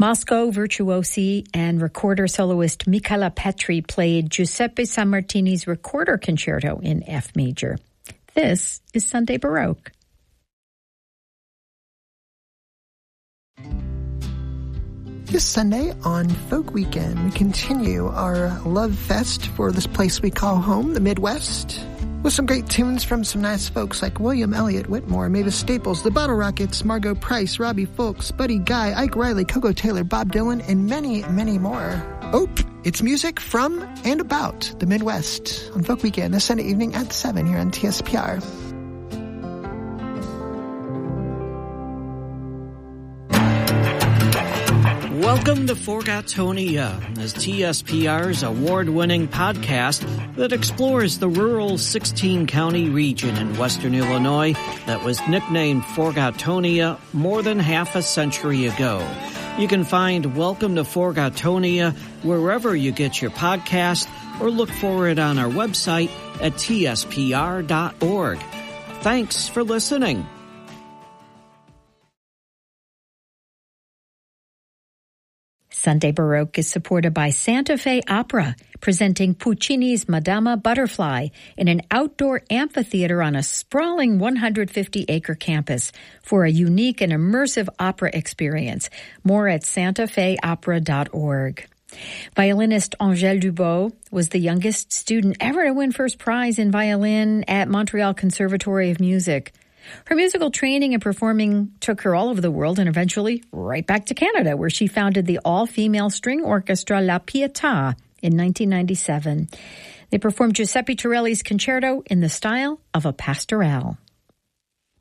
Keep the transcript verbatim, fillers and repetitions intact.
Moscow virtuosi and recorder soloist Michala Petri played Giuseppe Sammartini's Recorder Concerto in F major. This is Sunday Baroque. This Sunday on Folk Weekend, we continue our love fest for this place we call home, the Midwest, with some great tunes from some nice folks like William Elliott Whitmore, Mavis Staples, the Bottle Rockets, Margot Price, Robbie Fulks, Buddy Guy, Ike Riley, Coco Taylor, Bob Dylan, and many, many more. Oh, it's music from and about the Midwest on Folk Weekend this Sunday evening at seven here on T S P R. Welcome to Forgotonia, as T S P R's award-winning podcast that explores the rural sixteen-county region in western Illinois that was nicknamed Forgotonia more than half a century ago. You can find Welcome to Forgotonia wherever you get your podcast, or look for it on our website at T S P R dot org. Thanks for listening. Sunday Baroque is supported by Santa Fe Opera, presenting Puccini's Madama Butterfly in an outdoor amphitheater on a sprawling one hundred fifty acre campus for a unique and immersive opera experience. More at santa fe opera dot org. Violinist Angèle Dubois was the youngest student ever to win first prize in violin at Montreal Conservatory of Music. Her musical training and performing took her all over the world and eventually right back to Canada, where she founded the all-female string orchestra La Pietà in nineteen ninety-seven. They performed Giuseppe Torelli's concerto in the style of a pastorale.